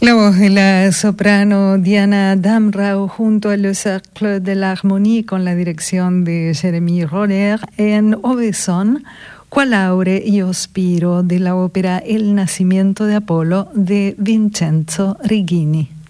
La voz de la soprano Diana Damrau junto a Le Cercle de l'Harmonie con la dirección de Jérémie Roller en Obeson, Qual aure io spiro de la ópera El nacimiento de Apolo de Vincenzo Rigini.